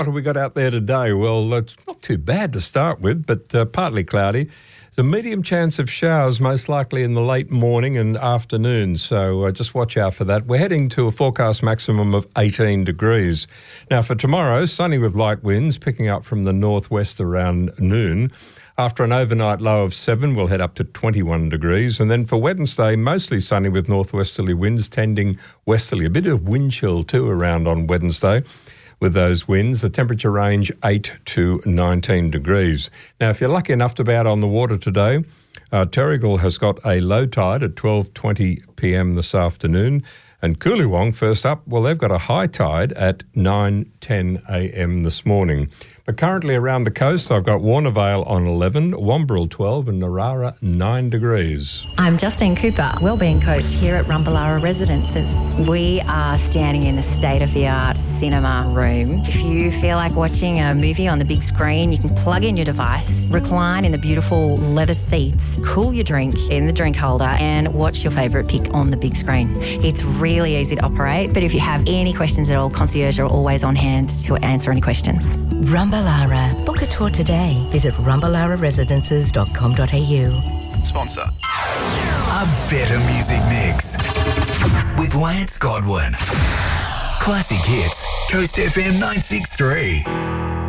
What have we got out there today? Well, it's not too bad to start with, but partly cloudy. There's a medium chance of showers, most likely in the late morning and afternoon, so just watch out for that. We're heading to a forecast maximum of 18 degrees. Now, for tomorrow, sunny with light winds picking up from the northwest around noon. After an overnight low of 7, we'll head up to 21 degrees. And then for Wednesday, mostly sunny with northwesterly winds tending westerly. A bit of wind chill too around on Wednesday. With those winds, the temperature range 8 to 19 degrees. Now, if you're lucky enough to be out on the water today, Terrigal has got a low tide at 12:20 p.m. this afternoon. And Coolewong, first up, well, they've got a high tide at 9:10 a.m. this morning. But currently around the coast, I've got Warnervale on 11, Wamberal 12 and Narara 9 degrees. I'm Justine Cooper, Wellbeing Coach here at Rumballara Residences. We are standing in a state-of-the-art cinema room. If you feel like watching a movie on the big screen, you can plug in your device, recline in the beautiful leather seats, cool your drink in the drink holder and watch your favourite pick on the big screen. It's really easy to operate, but if you have any questions at all, concierge are always on hand to answer any questions. Rumballara. Book a tour today. Visit rumballararesidences.com.au. Sponsor. A better music mix with Lance Godwin. Classic hits. Coast FM 963.